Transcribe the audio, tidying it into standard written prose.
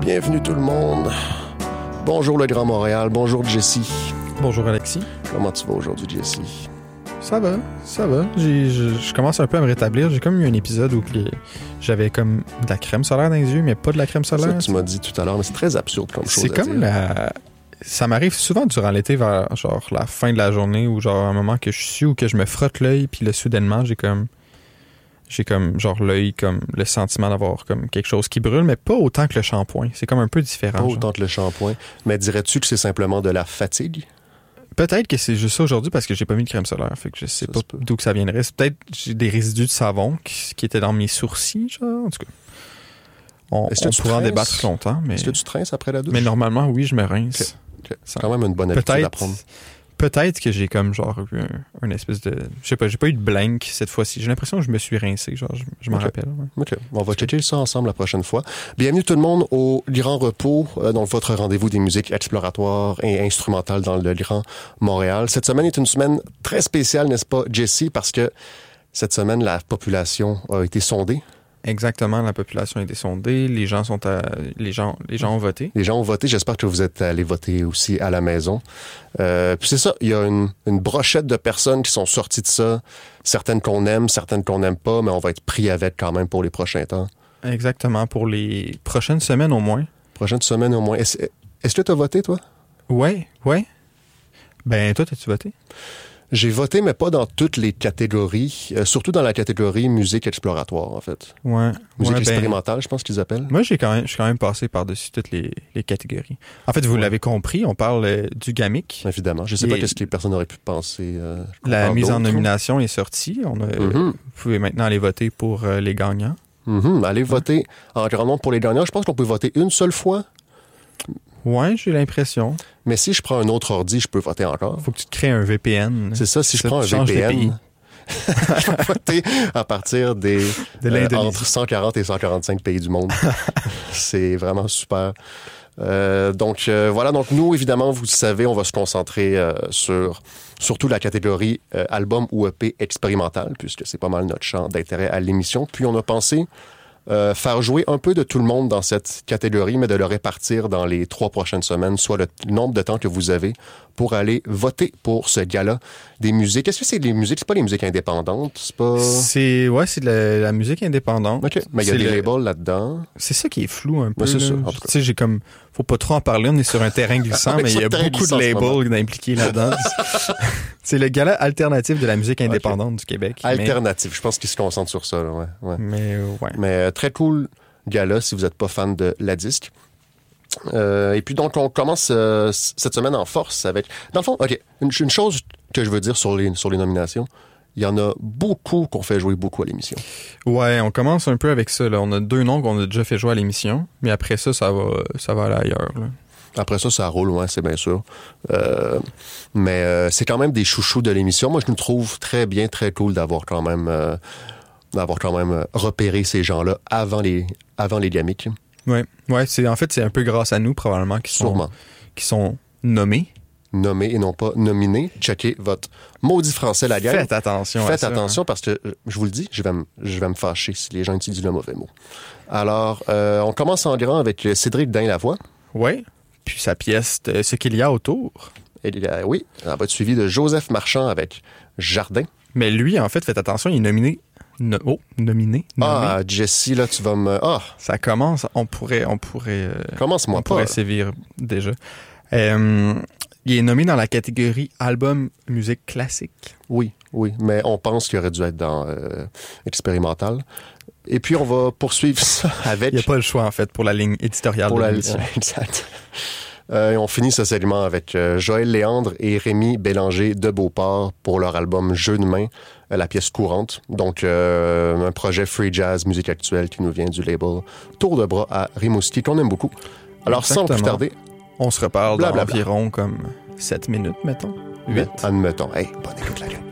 Bienvenue tout le monde. Bonjour le Grand Montréal, bonjour Jessie. Bonjour Alexis. Comment tu vas aujourd'hui, Jessie? Ça va. Je commence un peu à me rétablir. J'ai comme eu un épisode où j'avais comme de la crème solaire dans les yeux, mais pas de la crème solaire. Ça que tu m'as dit tout à l'heure, mais c'est très absurde comme chose. C'est comme ça m'arrive souvent durant l'été vers genre la fin de la journée ou genre un moment que je suis ou que je me frotte l'œil puis là soudainement j'ai comme genre l'œil comme le sentiment d'avoir comme quelque chose qui brûle, mais pas autant que le shampoing. C'est comme un peu différent. Pas autant que le shampoing. Mais dirais-tu que c'est simplement de la fatigue? Peut-être que c'est juste ça aujourd'hui parce que j'ai pas mis de crème solaire. Fait que je sais pas d'où que ça viendrait. C'est peut-être j'ai des résidus de savon qui étaient dans mes sourcils, genre. En tout cas, on pourrait en débattre longtemps. Mais... Est-ce que tu te rinces après la douche? Mais normalement, oui, je me rince. Okay. C'est quand même une bonne habitude à prendre. Peut-être que j'ai comme genre eu un espèce de... Je sais pas, j'ai pas eu de blank cette fois-ci. J'ai l'impression que je me suis rincé, genre je m'en rappelle. Ouais. OK. On va checker ça ensemble la prochaine fois. Bienvenue tout le monde au Grand Repos, donc votre rendez-vous des musiques exploratoires et instrumentales dans le Grand Montréal. Cette semaine est une semaine très spéciale, n'est-ce pas, Jessie? Parce que cette semaine, la population a été sondée. Exactement, la population a été sondée, les gens ont voté. Les gens ont voté, j'espère que vous êtes allés voter aussi à la maison. Puis c'est ça, il y a une brochette de personnes qui sont sorties de ça, certaines qu'on aime, certaines qu'on n'aime pas, mais on va être pris avec quand même pour les prochains temps. Exactement, pour les prochaines semaines au moins. Prochaines semaines au moins. Est-ce que tu as voté, toi? Ouais. Ben, toi, as-tu voté? J'ai voté, mais pas dans toutes les catégories, surtout dans la catégorie musique exploratoire, en fait. Ouais. Musique expérimentale, je pense qu'ils appellent. Moi, je suis quand même passé par-dessus toutes les catégories. En fait, vous l'avez compris, on parle du GAMIC. Évidemment. Je sais pas qu'est-ce que les personnes auraient pu penser. La mise en nomination est sortie. Vous pouvez maintenant aller voter pour les gagnants. Allez voter en grand nombre pour les gagnants. Je pense qu'on peut voter une seule fois. Ouais, j'ai l'impression. Mais si je prends un autre ordi, je peux voter encore. Faut que tu te crées un VPN. C'est ça, si je prends un VPN, je peux voter à partir des entre 140 et 145 pays du monde. C'est vraiment super. Donc voilà, donc nous, évidemment, vous le savez, on va se concentrer sur surtout la catégorie album ou EP expérimental, puisque c'est pas mal notre champ d'intérêt à l'émission. Puis on a pensé faire jouer un peu de tout le monde dans cette catégorie, mais de le répartir dans les 3 prochaines semaines, soit le nombre de temps que vous avez pour aller voter pour ce gala des musiques. Est-ce que c'est des musiques, c'est pas les musiques indépendantes? C'est de la musique indépendante. OK, mais il y a des labels là-dedans. C'est ça qui est flou un peu. Ben, c'est ça, tu sais, j'ai comme... Faut pas trop en parler, on est sur un terrain glissant, mais il y a beaucoup de labels impliqués là-dedans. C'est le gala alternatif de la musique indépendante du Québec. Alternatif, je pense qu'il se concentre sur ça. Là, ouais. Mais très cool gala si vous n'êtes pas fan de la disque. Et puis donc, on commence cette semaine en force avec... Dans le fond, OK, une chose que je veux dire sur les nominations, il y en a beaucoup qu'on fait jouer beaucoup à l'émission. Ouais, on commence un peu avec ça. Là. On a 2 noms qu'on a déjà fait jouer à l'émission, mais après ça va aller ailleurs. Là. Après ça roule, ouais, c'est bien sûr. Mais c'est quand même des chouchous de l'émission. Moi, je nous trouve très bien, très cool d'avoir quand même repéré ces gens-là avant les GAMIC. Ouais, c'est un peu grâce à nous, probablement, qui sont nommés. Nommés et non pas nominés. Checkez votre maudit français, la gang. Faites attention à ça. Faites attention parce que, je vous le dis, je vais me fâcher si les gens utilisent le mauvais mot. Alors, on commence en grand avec Cédric Dain-Lavoie. Oui, puis sa pièce de Ce qu'il y a autour. Oui, elle va être suivie de Joseph Marchand avec Jardin. Mais lui, en fait, faites attention, il est nominé. Nominé. Ah, Jessie, là, tu vas me... Ah! Ça commence, on pourrait... Commence-moi pas. On pourrait sévir déjà. Il est nommé dans la catégorie album musique classique. Oui, mais on pense qu'il aurait dû être dans expérimental. Et puis, on va poursuivre ça avec... Il n'y a pas le choix, en fait, pour la ligne éditoriale de l'émission. Exact. Et on finit ce segment avec Joël Léandre et Rémi Bélanger de Beauport pour leur album Jeux de main, la pièce courante. Donc, un projet free jazz, musique actuelle qui nous vient du label Tour de bras à Rimouski, qu'on aime beaucoup. Alors, sans plus tarder... On se reparle dans environ comme 7 minutes, mettons. 8. Admettons. Hey, bonne écoute, la gueule.